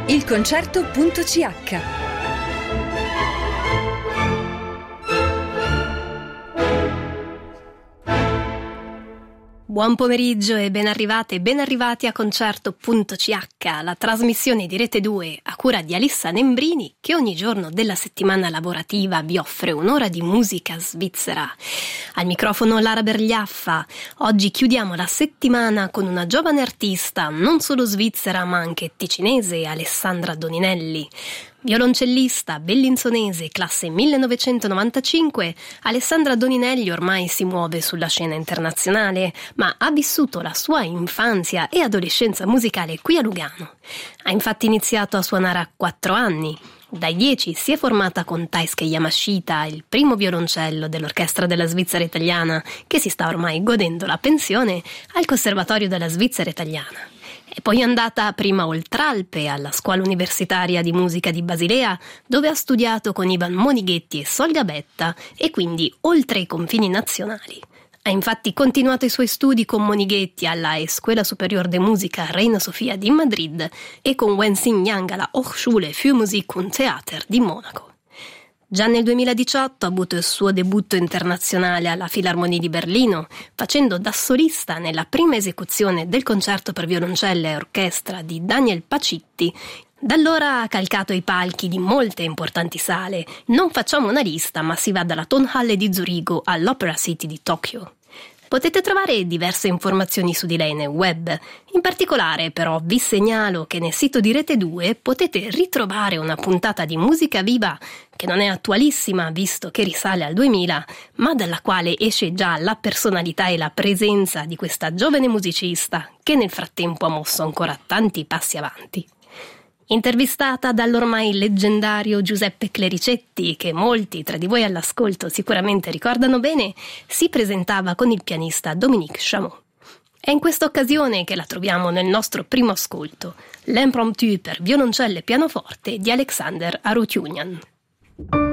ilconcerto.ch. Buon pomeriggio e ben arrivate e ben arrivati a Concerto.ch, la trasmissione di Rete 2 a cura di Alissa Nembrini, che ogni giorno della settimana lavorativa vi offre un'ora di musica svizzera. Al microfono Lara Bergliaffa. Oggi chiudiamo la settimana con una giovane artista, non solo svizzera ma anche ticinese, Alessandra Doninelli. Violoncellista bellinzonese classe 1995, Alessandra Doninelli ormai si muove sulla scena internazionale, ma ha vissuto la sua infanzia e adolescenza musicale qui a Lugano. Ha infatti iniziato a suonare a 4 anni. Dai 10 si è formata con Taisuke Yamashita, il primo violoncello dell'Orchestra della Svizzera Italiana, che si sta ormai godendo la pensione al Conservatorio della Svizzera Italiana. È poi andata prima oltralpe alla Scuola Universitaria di Musica di Basilea, dove ha studiato con Ivan Monighetti e Sol Gabetta e quindi oltre i confini nazionali. Ha infatti continuato i suoi studi con Monighetti alla Escuela Superior de Musica Reina Sofia di Madrid e con Wen Xingyang alla Hochschule für Musik und Theater di Monaco. Già nel 2018 ha avuto il suo debutto internazionale alla Filarmonia di Berlino, facendo da solista nella prima esecuzione del concerto per violoncelle e orchestra di Daniel Pacitti. Da allora ha calcato i palchi di molte importanti sale. Non facciamo una lista, ma si va dalla Tonhalle di Zurigo all'Opera City di Tokyo. Potete trovare diverse informazioni su di lei nel web. In particolare, però, vi segnalo che nel sito di Rete 2 potete ritrovare una puntata di Musica Viva che non è attualissima, visto che risale al 2000, ma dalla quale esce già la personalità e la presenza di questa giovane musicista che nel frattempo ha mosso ancora tanti passi avanti. Intervistata dall'ormai leggendario Giuseppe Clericetti, che molti tra di voi all'ascolto sicuramente ricordano bene, si presentava con il pianista Dominique Chameau. È in questa occasione che la troviamo nel nostro primo ascolto, l'Impromptu per violoncelle e pianoforte di Alexander Arutyunyan.